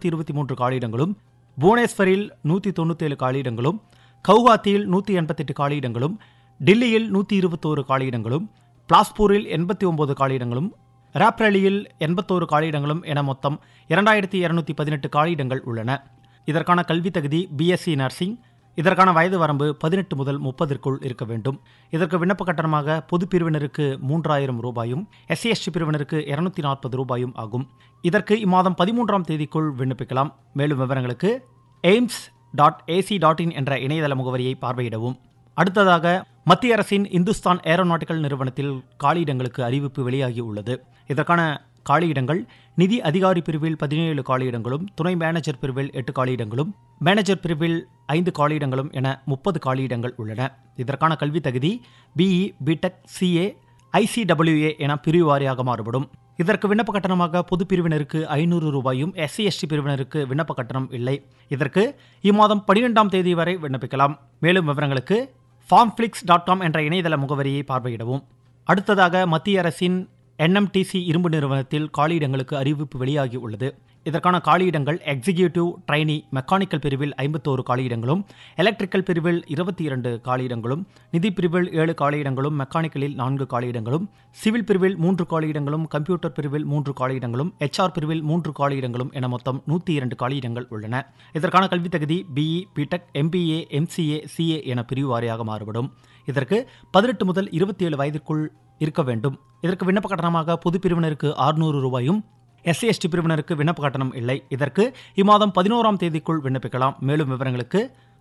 123 காலியிடங்களும், புவனேஸ்வரில் 197 காலியிடங்களும், கவுஹாத்தியில் 188 காலியிடங்களும், டில்லியில் 121 காலியிடங்களும், பிலாஸ்பூரில் 89 காலியிடங்களும், ராப்ரலியில் 81 காலியிடங்களும் என மொத்தம் 2218 காலியிடங்கள் உள்ளன. இதற்கான கல்வி தகுதி பிஎஸ்சி நர்சிங். இதற்கான வயது வரம்பு 18 முதல் 30ற்குள் இருக்க வேண்டும். இதற்கு விண்ணப்ப கட்டணமாக பொது பிரிவினருக்கு 3000 ரூபாயும், SC/ST பிரிவினருக்கு 240 ரூபாயும் ஆகும். இதற்கு இம்மாதம் 13ஆம் தேதிக்குள் விண்ணப்பிக்கலாம். மேலும் விவரங்களுக்கு aims.ac.in என்ற இணையதள முகவரியை பார்வையிடவும். அடுத்ததாக மத்திய அரசின் இந்துஸ்தான் ஏரோநாட்டிக்கல் நிறுவனத்தில் காலியிடங்களுக்கு அறிவிப்பு வெளியாகி உள்ளது. இதற்கான காலியிடங்கள் நிதி அதிகாரி பிரிவில் 17 காலியிடங்களும், துணை மேனேஜர் பிரிவில் 8 காலியிடங்களும், மேனேஜர் பிரிவில் 5 காலியிடங்களும் என 30 காலியிடங்கள் உள்ளன. இதற்கான கல்வி தகுதி BE, BTech, CA, ICWA என பிரிவு வாரியாக மாறுபடும். இதற்கு விண்ணப்ப கட்டணமாக பொது பிரிவினருக்கு 500 ரூபாயும், SC/ST பிரிவினருக்கு விண்ணப்ப கட்டணம் இல்லை. இதற்கு இம்மாதம் 12ஆம் தேதி வரை விண்ணப்பிக்கலாம். மேலும் விவரங்களுக்கு formflix.com என்ற இணையதள முகவரியை பார்வையிடவும். அடுத்ததாக மத்திய அரசின் NMTC இரும்பு நிறுவனத்தில் காலியிடங்களுக்கு அறிவிப்பு வெளியாகி உள்ளது. இதற்கான காலியிடங்கள் எக்ஸிகியூட்டிவ் ட்ரைனி மெக்கானிக்கல் பிரிவில் 51 காலியிடங்களும், எலக்ட்ரிக்கல் பிரிவில் 22 காலியிடங்களும், நிதி பிரிவில் 7 காலியிடங்களும், மெக்கானிக்கலில் 4 காலியிடங்களும், சிவில் பிரிவில் 3 காலியிடங்களும், கம்ப்யூட்டர் பிரிவில் 3 காலியிடங்களும், HR பிரிவில் 3 காலியிடங்களும் என மொத்தம் 102 காலியிடங்கள் உள்ளன. இதற்கான கல்வி தகுதி BE, BTech, MBA, MCA, CA என பிரிவு வாரியாக மாறுபடும். இதற்கு 18 முதல் 27 வயதிற்குள் இருக்க வேண்டும். இதற்கு விண்ணப்ப கட்டணமாக பொது பிரிவினருக்கு 600 ரூபாயும், SC/ST பிரிவினருக்கு விண்ணப்ப கட்டணம் இல்லை. இதற்கு இம்மாதம் 11ஆம் தேதிக்குள் விண்ணப்பிக்கலாம். மேலும் விவரங்களுக்கு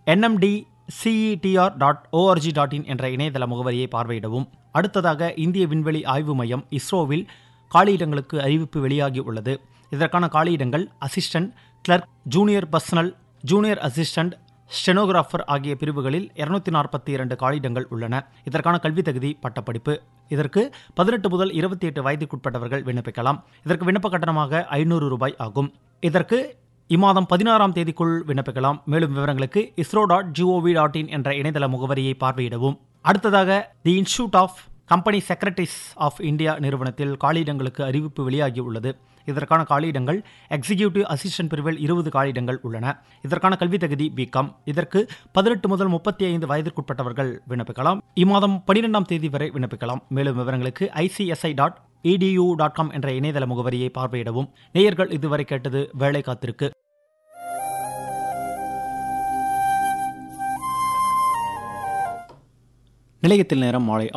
nmdcetr.org.in என்ற இணையதள முகவரியை பார்வையிடவும். அடுத்ததாக இந்திய விண்வெளி ஆய்வு மையம் இஸ்ரோவில் காலியிடங்களுக்கு அறிவிப்பு வெளியாகி உள்ளது. இதற்கான காலியிடங்கள் assistant, clerk, junior personal, junior assistant, stenographer ஆகிய பிரிவுகளில் 242 காலியிடங்கள் உள்ளன. இதற்கான கல்வி தகுதி பட்டப்படிப்பு. இதற்கு 18 முதல் 28 வயதுக்குட்பட்டவர்கள் விண்ணப்பிக்கலாம். இதற்கு விண்ணப்ப கட்டணமாக 500 ரூபாய் ஆகும். இதற்கு இம்மாதம் 16ஆம் தேதிக்குள் விண்ணப்பிக்கலாம். மேலும் விவரங்களுக்கு isro.gov.in என்ற இணையதள முகவரியை பார்வையிடவும். அடுத்ததாக தி institute of company secretaries of India நிறுவனத்தில் காலியிடங்களுக்கு அறிவிப்பு வெளியாகி உள்ளது. இதற்கான காலியிடங்கள் எக்ஸிகியூட்டிவ் அசிஸ்டன்ட் பிரிவில் 20 காலியிடங்கள் உள்ளன. இதற்கான கல்வி தகுதி BCom. இதற்கு 18 முதல் 35 வயதிற்குட்பட்டவர்கள் விண்ணப்பிக்கலாம். இம்மாதம் 12ஆம் தேதி வரை விண்ணப்பிக்கலாம். மேலும் விவரங்களுக்கு ICSI.edu.com என்ற இணையதள முகவரியை பார்வையிடவும். நேயர்கள் இதுவரை கேட்டது வேலை காத்திருக்கு. நிலையத்தில் நேரம் மாலை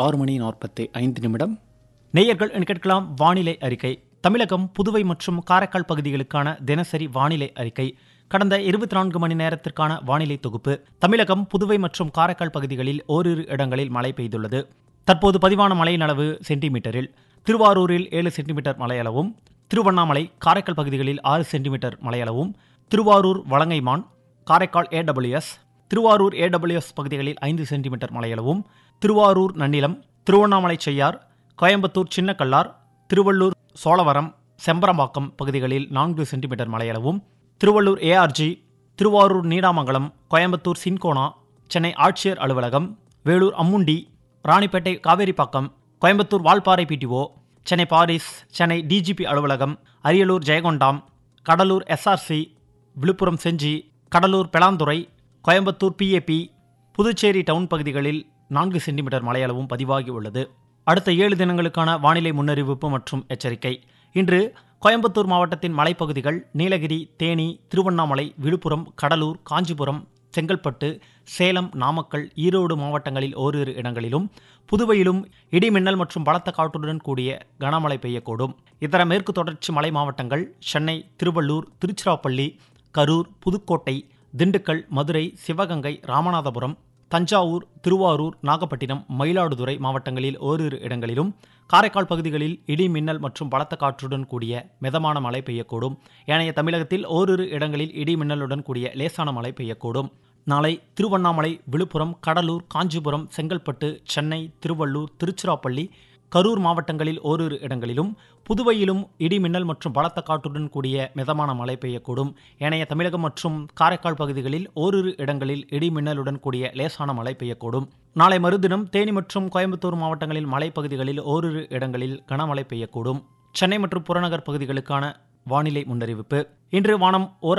6:45. நேயர்கள் கேட்கலாம் வானிலை அறிக்கை. தமிழகம், புதுவை மற்றும் காரைக்கால் பகுதிகளுக்கான தினசரி வானிலை அறிக்கை. கடந்த 24 மணி நேரத்திற்கான வானிலை தொகுப்பு. தமிழகம், புதுவை மற்றும் காரைக்கால் பகுதிகளில் ஓரிரு இடங்களில் மழை பெய்துள்ளது. தற்போது பதிவான மழையின் அளவு சென்டிமீட்டரில். திருவாரூரில் 7 சென்டிமீட்டர் மழையளவும், திருவண்ணாமலை, காரைக்கால் பகுதிகளில் 6 centimetre மழையளவும், Thiruvarur Valangaiman, Karaikal AWS, Thiruvarur AWS பகுதிகளில் 5 சென்டிமீட்டர் மழையளவும், திருவாரூர் நன்னிலம், திருவண்ணாமலை செய்யார், கோயம்புத்தூர் சின்னக்கல்லார், திருவள்ளூர் சோழவரம், செம்பரம்பாக்கம் பகுதிகளில் 4 centimetre மழையளவும், Tiruvallur ARG, Thiruvarur Needamangalam, Coimbatore cinchona, Chennai ஆட்சியர் அலுவலகம், Vellore Ammundi, Ranipet Kaveripakkam, Coimbatore Valparai PTO, Chennai Paris, Chennai DGP அலுவலகம், அரியலூர் ஜெயங்கொண்டாம், கடலூர் SRC, விழுப்புரம் செஞ்சி, கடலூர் பெலாந்துறை, கோயம்புத்தூர் PAP, புதுச்சேரி டவுன் பகுதிகளில் 4 சென்டிமீட்டர் மழையளவும் பதிவாகி உள்ளது. அடுத்த 7 தினங்களுக்கான வானிலை முன்னறிவிப்பு மற்றும் எச்சரிக்கை. இன்று கோயம்புத்தூர் மாவட்டத்தின் மலைப்பகுதிகள், நீலகிரி, தேனி, திருவண்ணாமலை, விழுப்புரம், கடலூர், காஞ்சிபுரம், செங்கல்பட்டு, சேலம், நாமக்கல், ஈரோடு மாவட்டங்களில் ஓரிரு இடங்களிலும், புதுவையிலும் இடிமின்னல் மற்றும் பலத்த காற்றுடன் கூடிய கனமழை பெய்யக்கூடும். இதர மேற்கு தொடர்ச்சி மலை மாவட்டங்கள் சென்னை, திருவள்ளூர், திருச்சிராப்பள்ளி, கரூர், புதுக்கோட்டை, திண்டுக்கல், மதுரை, சிவகங்கை, ராமநாதபுரம், தஞ்சாவூர், திருவாரூர், நாகப்பட்டினம், மயிலாடுதுறை மாவட்டங்களில் ஓரிரு இடங்களிலும், காரைக்கால் பகுதிகளில் இடி மின்னல் மற்றும் பலத்த காற்றுடன் கூடிய மிதமான மழை பெய்யக்கூடும். ஏனைய தமிழகத்தில் ஓரிரு இடங்களில் இடி மின்னலுடன் கூடிய லேசான மழை பெய்யக்கூடும். நாளை திருவண்ணாமலை, விழுப்புரம், கடலூர், காஞ்சிபுரம், செங்கல்பட்டு, சென்னை, திருவள்ளூர், திருச்சிராப்பள்ளி, கரூர் மாவட்டங்களில் ஓரிரு இடங்களிலும், புதுவையிலும் இடிமின்னல் மற்றும் பலத்த காற்றுடன் கூடிய மிதமான மழை பெய்யக்கூடும். ஏனைய தமிழகம் மற்றும் காரைக்கால் பகுதிகளில் ஓரிரு இடங்களில் இடிமின்னலுடன் கூடிய லேசான மழை பெய்யக்கூடும். நாளை மறுதினம் தேனி மற்றும் கோயம்புத்தூர் மாவட்டங்களில் மலைப்பகுதிகளில் ஓரிரு இடங்களில் கனமழை பெய்யக்கூடும். சென்னை மற்றும் புறநகர் பகுதிகளுக்கான வானிலை முன்னறிவிப்பு. இன்று வானம்